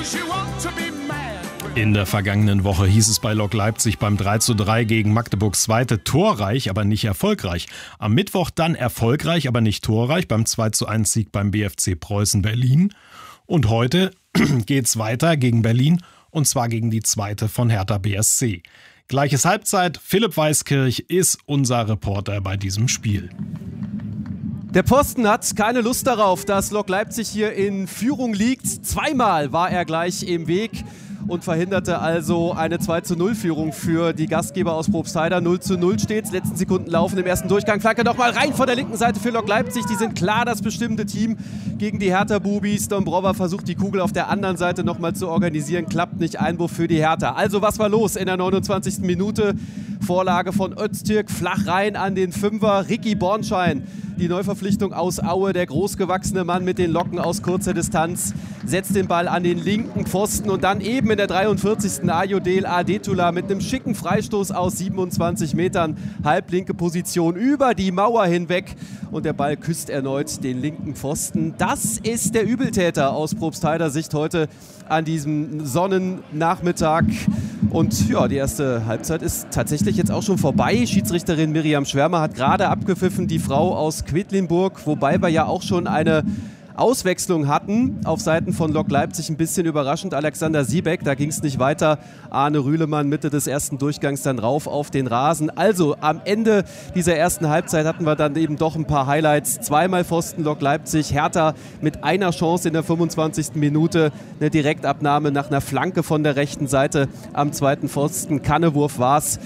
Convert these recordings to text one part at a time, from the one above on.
In der vergangenen Woche hieß es bei Lok Leipzig beim 3:3 gegen Magdeburgs Zweite torreich, aber nicht erfolgreich. Am Mittwoch dann erfolgreich, aber nicht torreich beim 2:1 Sieg beim BFC Preußen Berlin. Und heute geht's weiter gegen Berlin, und zwar gegen die zweite von Hertha BSC. Gleiches Halbzeit, Philipp Weiskirch ist unser Reporter bei diesem Spiel. Der Posten hat keine Lust darauf, dass Lok Leipzig hier in Führung liegt. Zweimal war er gleich im Weg und verhinderte also eine 2:0-Führung für die Gastgeber aus Probstheida. 0:0 steht's. Letzten Sekunden laufen im ersten Durchgang. Flanke nochmal rein von der linken Seite für Lok Leipzig. Die sind klar das bestimmte Team gegen die Hertha-Bubis. Dombrova versucht die Kugel auf der anderen Seite nochmal zu organisieren. Klappt nicht. Einwurf für die Hertha. Also was war los in der 29. Minute? Vorlage von Öztürk, flach rein an den Fünfer. Ricky Bornschein, die Neuverpflichtung aus Aue, der großgewachsene Mann mit den Locken aus kurzer Distanz, setzt den Ball an den linken Pfosten und dann eben in der 43. Ayodel Adetula mit einem schicken Freistoß aus 27 Metern, halblinke Position über die Mauer hinweg und der Ball küsst erneut den linken Pfosten. Das ist der Übeltäter aus Probstheider Sicht heute an diesem Sonnennachmittag. Und ja, die erste Halbzeit ist tatsächlich jetzt auch schon vorbei. Schiedsrichterin Miriam Schwärmer hat gerade abgepfiffen, die Frau aus Quedlinburg, wobei wir ja auch schon eine Auswechslung hatten auf Seiten von Lok Leipzig, ein bisschen überraschend. Alexander Siebeck, da ging es nicht weiter. Arne Rühlemann Mitte des ersten Durchgangs dann rauf auf den Rasen. Also am Ende dieser ersten Halbzeit hatten wir dann eben doch ein paar Highlights. Zweimal Pfosten Lok Leipzig, Hertha mit einer Chance in der 25. Minute. Eine Direktabnahme nach einer Flanke von der rechten Seite am zweiten Pfosten. Kannewurf war es.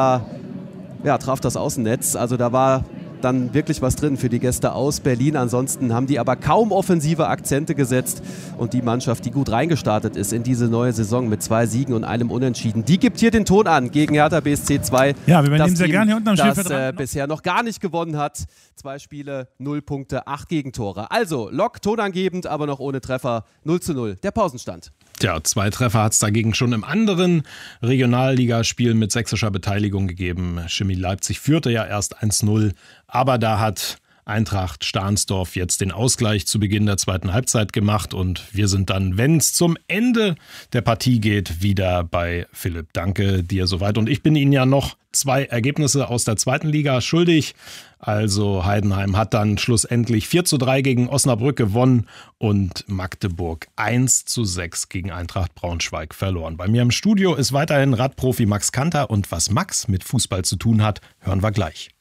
Traf das Außennetz. Also da war dann wirklich was drin für die Gäste aus Berlin. Ansonsten haben die aber kaum offensive Akzente gesetzt. Und die Mannschaft, die gut reingestartet ist in diese neue Saison mit 2 Siegen und einem Unentschieden, die gibt hier den Ton an gegen Hertha BSC 2. Ja, wir übernehmen sehr gerne hier unten am Spielfeld. Das bisher noch gar nicht gewonnen hat. 2 Spiele, 0 Punkte, 8 Gegentore. Also Lok tonangebend, aber noch ohne Treffer. 0:0, der Pausenstand. Tja, 2 Treffer hat es dagegen schon im anderen Regionalligaspiel mit sächsischer Beteiligung gegeben. Chemie Leipzig führte ja erst 1:0, aber da hat Eintracht Stahnsdorf jetzt den Ausgleich zu Beginn der zweiten Halbzeit gemacht und wir sind dann, wenn es zum Ende der Partie geht, wieder bei Philipp. Danke dir soweit und ich bin Ihnen ja noch 2 Ergebnisse aus der zweiten Liga schuldig. Also Heidenheim hat dann schlussendlich 4:3 gegen Osnabrück gewonnen und Magdeburg 1:6 gegen Eintracht Braunschweig verloren. Bei mir im Studio ist weiterhin Radprofi Max Kanter und was Max mit Fußball zu tun hat, hören wir gleich.